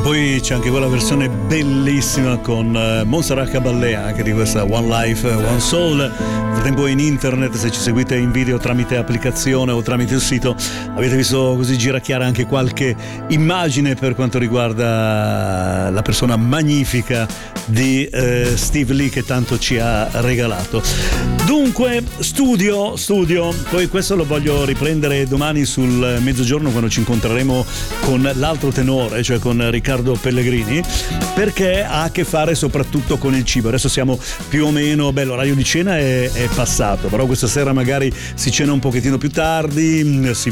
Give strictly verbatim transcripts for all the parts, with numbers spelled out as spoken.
Poi c'è anche quella versione bellissima con Montserrat Caballé, anche di questa One Life, One Soul. Nel frattempo in internet, se ci seguite in video tramite applicazione o tramite il sito, avete visto così giracchiare anche qualche immagine per quanto riguarda la persona magnifica di eh, Steve Lee, che tanto ci ha regalato. Dunque, studio, studio, poi questo lo voglio riprendere domani sul mezzogiorno, quando ci incontreremo con l'altro tenore, cioè con Riccardo Pellegrini, perché ha a che fare soprattutto con il cibo. Adesso siamo più o meno, beh, l'orario di cena è, è passato, però questa sera magari si cena un pochettino più tardi, si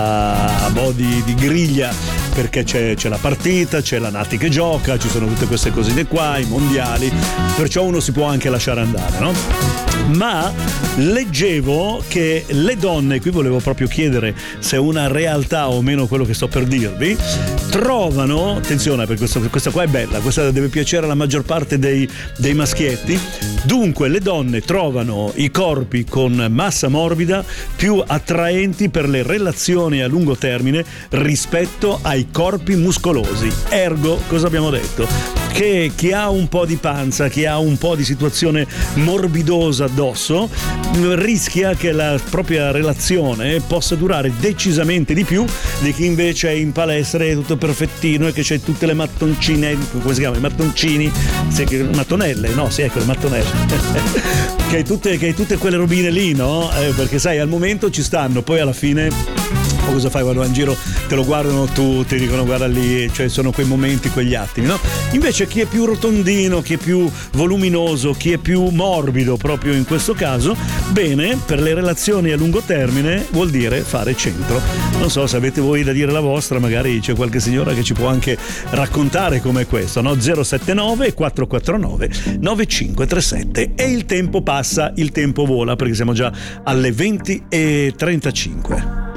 va a mo' di, di griglia, perché c'è, c'è la partita, c'è la Nati che gioca, ci sono tutte queste cosine qua, i mondiali, perciò uno si può anche lasciare andare, no? Ma leggevo che le donne, qui volevo proprio chiedere se è una realtà o meno quello che sto per dirvi, trovano, attenzione perché questo, questa qua è bella, questa deve piacere alla maggior parte dei, dei maschietti, dunque le donne trovano i corpi con massa morbida più attraenti per le relazioni a lungo termine rispetto ai corpi muscolosi. Ergo, cosa abbiamo detto? Che chi ha un po' di panza, chi ha un po' di situazione morbidosa addosso, rischia che la propria relazione possa durare decisamente di più di chi invece è in palestra, è tutto perfettino e che c'è tutte le mattoncine, come si chiama? I mattoncini, sì, mattonelle, no, sì, ecco, le mattonelle. che, hai tutte, che hai tutte quelle robine lì, no? Eh, perché sai, al momento ci stanno, poi alla fine o cosa fai quando vai in giro, te lo guardano tutti, dicono guarda lì, cioè sono quei momenti, quegli attimi, no? Invece chi è più rotondino, chi è più voluminoso, chi è più morbido proprio in questo caso, bene, per le relazioni a lungo termine vuol dire fare centro. Non so se avete voi da dire la vostra, magari c'è qualche signora che ci può anche raccontare com'è questo, no? zero sette nove quattro quattro nove nove cinque tre sette. E il tempo passa, il tempo vola, perché siamo già alle venti e trentacinque.